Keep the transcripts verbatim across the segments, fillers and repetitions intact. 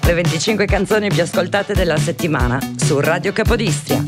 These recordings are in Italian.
Le venticinque canzoni più ascoltate della settimana su Radio Capodistria.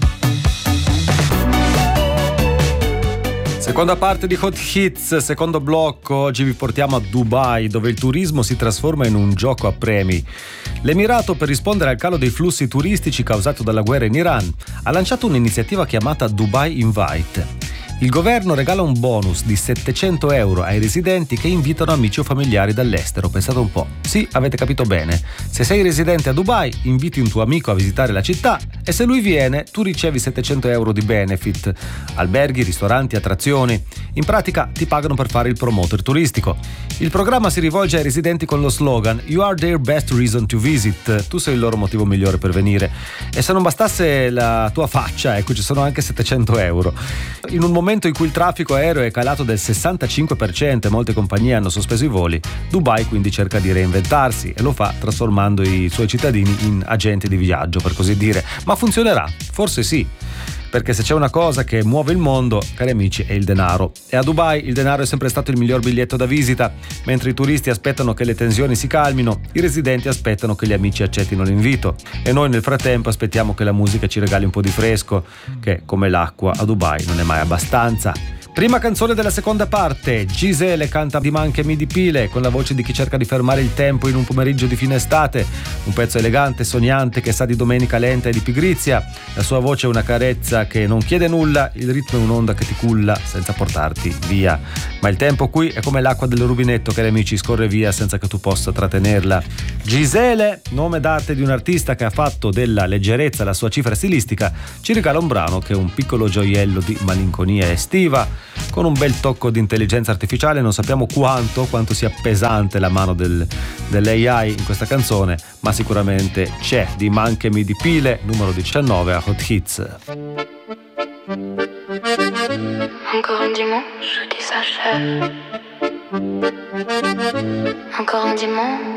Seconda parte di Hot Hits, secondo blocco. Oggi vi portiamo a Dubai, dove il turismo si trasforma in un gioco a premi. L'Emirato, per rispondere al calo dei flussi turistici causato dalla guerra in Iran, ha lanciato un'iniziativa chiamata Dubai Invite. Il governo regala un bonus di settecento euro ai residenti che invitano amici o familiari dall'estero. Pensate un po'. Sì, avete capito bene. Se sei residente a Dubai, inviti un tuo amico a visitare la città e se lui viene, tu ricevi settecento euro di benefit. Alberghi, ristoranti, attrazioni. In pratica ti pagano per fare il promoter turistico. Il programma si rivolge ai residenti con lo slogan You are their best reason to visit. Tu sei il loro motivo migliore per venire. E se non bastasse la tua faccia, ecco, ci sono anche settecento euro. In un momento in cui il traffico aereo è calato del sessantacinque per cento e molte compagnie hanno sospeso i voli, Dubai quindi cerca di reinventarsi e lo fa trasformando i suoi cittadini in agenti di viaggio, per così dire. Ma funzionerà? Forse sì. Perché se c'è una cosa che muove il mondo, cari amici, è il denaro. E a Dubai il denaro è sempre stato il miglior biglietto da visita. Mentre i turisti aspettano che le tensioni si calmino, i residenti aspettano che gli amici accettino l'invito. E noi nel frattempo aspettiamo che la musica ci regali un po' di fresco, che come l'acqua a Dubai non è mai abbastanza. Prima canzone della seconda parte, Gisele canta Di Manche Mi di Pile con la voce di chi cerca di fermare il tempo in un pomeriggio di fine estate, un pezzo elegante, sognante che sa di domenica lenta e di pigrizia. La sua voce è una carezza che non chiede nulla, il ritmo è un'onda che ti culla senza portarti via. Ma il tempo qui è come l'acqua del rubinetto, cari amici, scorre via senza che tu possa trattenerla. Gisele, nome d'arte di un artista che ha fatto della leggerezza la sua cifra stilistica, ci regala un brano che è un piccolo gioiello di malinconia estiva, con un bel tocco di intelligenza artificiale. Non sappiamo quanto, quanto sia pesante la mano del, dell'A I in questa canzone, ma sicuramente c'è. Di Manchemi di Pile, numero diciannove a Hot Hits. Encore un dimanche qui s'achève. Encore un dimanche